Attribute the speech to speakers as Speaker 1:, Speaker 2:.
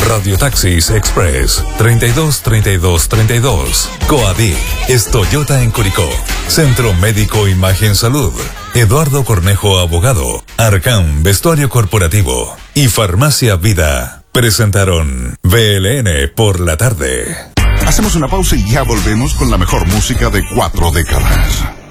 Speaker 1: Radiotaxis Express 32 32 32. Coadí es Toyota en Curicó. Centro Médico Imagen Salud. Eduardo Cornejo Abogado. Arcam Vestuario Corporativo. Y Farmacia Vida. Presentaron VLN por la tarde.
Speaker 2: Hacemos una pausa y ya volvemos con la mejor música de 4 décadas.